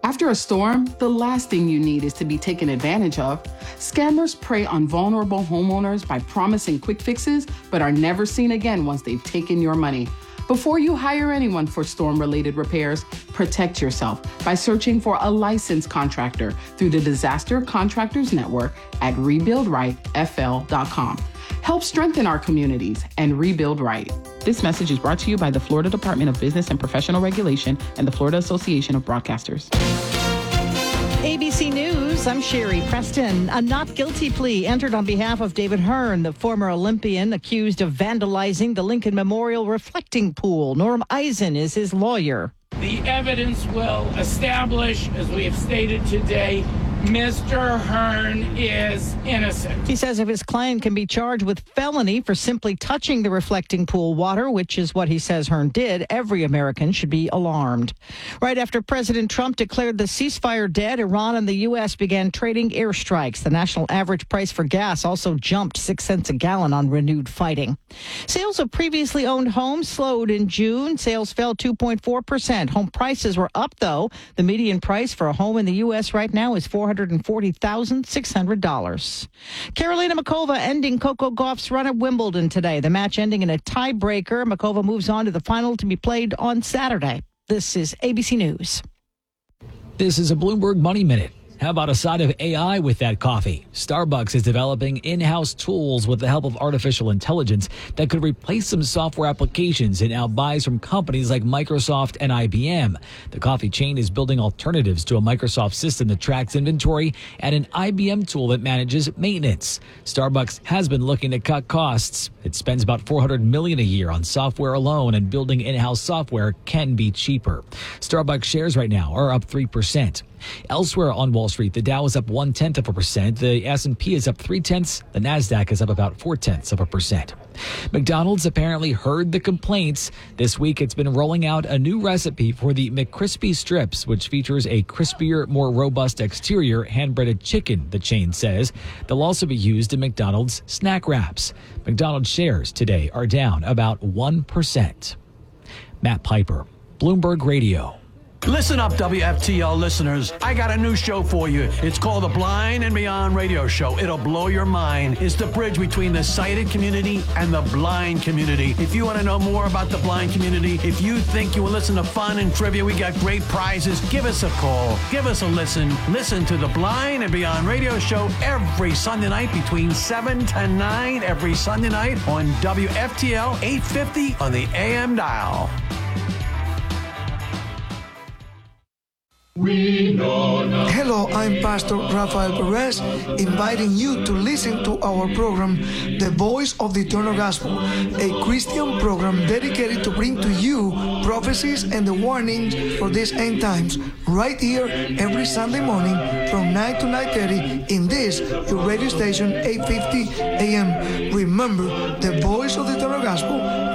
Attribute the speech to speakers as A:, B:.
A: After a storm, the last thing you need is to be taken advantage of. Scammers prey on vulnerable homeowners by promising quick fixes, but are never seen again once they've taken your money. Before you hire anyone for storm-related repairs, protect yourself by searching for a licensed contractor through the Disaster Contractors Network at rebuildrightfl.com. Help strengthen our communities and rebuild right. This message is brought to you by the Florida Department of Business and Professional Regulation and the Florida Association of Broadcasters.
B: ABC News, I'm Sherry Preston. A not guilty plea entered on behalf of David Hearn, the former Olympian accused of vandalizing the Lincoln Memorial reflecting pool. Norm Eisen is his lawyer.
C: The evidence will establish, as we have stated today, Mr. Hearn is innocent.
B: He says if his client can be charged with felony for simply touching the reflecting pool water, which is what he says Hearn did, every American should be alarmed. Right after President Trump declared the ceasefire dead, Iran and the U.S. began trading airstrikes. The national average price for gas also jumped 6 cents a gallon on renewed fighting. Sales of previously owned homes slowed in June. Sales fell 2.4%. Home prices were up, though. The median price for a home in the U.S. right now is $440,600. Karolina Muchova ending Coco Gauff's run at Wimbledon today. The match ending in a tiebreaker. Muchova moves on to the final to be played on Saturday. This is ABC News.
D: This is a Bloomberg Money Minute. How about a side of AI with that coffee? Starbucks is developing in-house tools with the help of artificial intelligence that could replace some software applications it now buys from companies like Microsoft and IBM. The coffee chain is building alternatives to a Microsoft system that tracks inventory and an IBM tool that manages maintenance. Starbucks has been looking to cut costs. It spends about $400 million a year on software alone, and building in-house software can be cheaper. Starbucks shares right now are up 3%. Elsewhere on Wall Street, the Dow is up 0.1%. The S&P is up 0.3%. The Nasdaq is up about 0.4%. McDonald's apparently heard the complaints. This week, it's been rolling out a new recipe for the McCrispy strips, which features a crispier, more robust exterior, hand-breaded chicken, the chain says. They'll also be used in McDonald's snack wraps. McDonald's shares today are down about 1%. Matt Piper, Bloomberg Radio.
E: Listen up, WFTL listeners. I got a new show for you. It's called the Blind and Beyond Radio Show. It'll blow your mind. It's the bridge between the sighted community and the blind community. If you want to know more about the blind community, if you think you will listen to fun and trivia, we got great prizes. Give us a call. Give us a listen. Listen to the Blind and Beyond Radio Show every Sunday night between 7 to 9 every Sunday night on WFTL 850 on the AM dial.
F: Hello, I'm Pastor Rafael Perez, inviting you to listen to our program, The Voice of the Eternal Gospel, a Christian program dedicated to bring to you prophecies and the warnings for these end times, right here every Sunday morning from 9 to 9:30 in this, your radio station, 850 AM. Remember, The Voice of the Eternal Gospel,